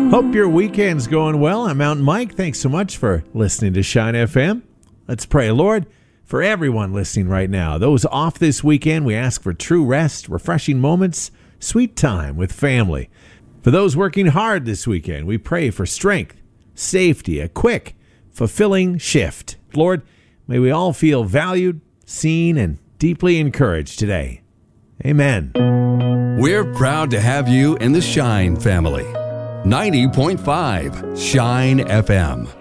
Hope your weekend's going well. I'm Mountain Mike. Thanks so much for listening to Shine FM. Let's pray. Lord, for everyone listening right now, those off this weekend, we ask for true rest, refreshing moments, sweet time with family. For those working hard this weekend, we pray for strength, safety, a quick, fulfilling shift. Lord, may we all feel valued, seen, and deeply encouraged today. Amen. We're proud to have you in the Shine family. 90.5 Shine FM.